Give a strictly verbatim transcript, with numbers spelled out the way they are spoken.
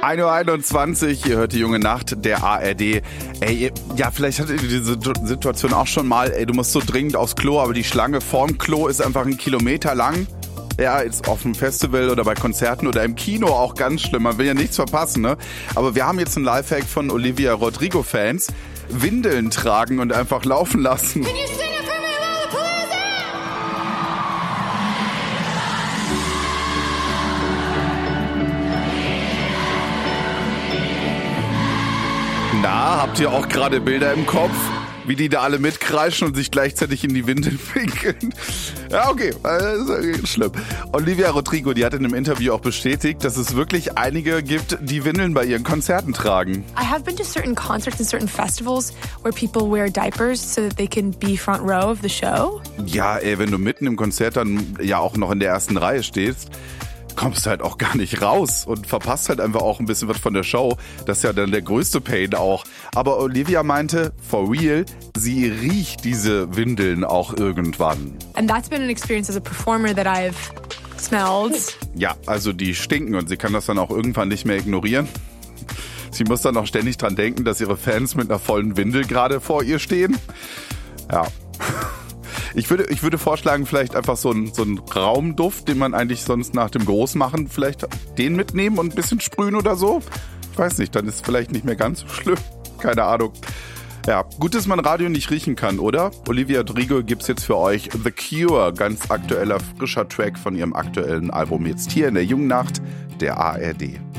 ein Uhr einundzwanzig, ihr hört die junge Nacht der A R D. Ey, ja, vielleicht hattet ihr diese Situation auch schon mal. Ey, du musst so dringend aufs Klo, aber die Schlange vorm Klo ist einfach einen Kilometer lang. Ja, jetzt auf dem Festival oder bei Konzerten oder im Kino auch ganz schlimm. Man will ja nichts verpassen, ne? Aber wir haben jetzt einen Lifehack von Olivia Rodrigo-Fans. Windeln tragen und einfach laufen lassen. Can you sing it for me, Lollapalooza? Na, habt ihr auch gerade Bilder im Kopf? Wie die da alle mitkreischen und sich gleichzeitig in die Windeln pinkeln. Ja, okay, das ist schlimm. Olivia Rodrigo, die hat in einem Interview auch bestätigt, dass es wirklich einige gibt, die Windeln bei ihren Konzerten tragen. I have been to certain concerts and certain festivals where people wear diapers so that they can be front row of the show. Ja, ey, wenn du mitten im Konzert dann ja auch noch in der ersten Reihe stehst, kommst halt auch gar nicht raus und verpasst halt einfach auch ein bisschen was von der Show. Das ist ja dann der größte Pain auch. Aber Olivia meinte, for real, sie riecht diese Windeln auch irgendwann. And that's been an experience as a performer that I've smelled. Ja, also die stinken und sie kann das dann auch irgendwann nicht mehr ignorieren. Sie muss dann auch ständig dran denken, dass ihre Fans mit einer vollen Windel gerade vor ihr stehen. Ja. Ich würde, ich würde vorschlagen, vielleicht einfach so einen, so einen Raumduft, den man eigentlich sonst nach dem Großmachen vielleicht den mitnehmen und ein bisschen sprühen oder so. Ich weiß nicht, dann ist es vielleicht nicht mehr ganz so schlimm. Keine Ahnung. Ja, gut, dass man Radio nicht riechen kann, oder? Olivia Rodrigo gibt's jetzt für euch The Cure, ganz aktueller, frischer Track von ihrem aktuellen Album jetzt hier in der jungen Nacht der A R D.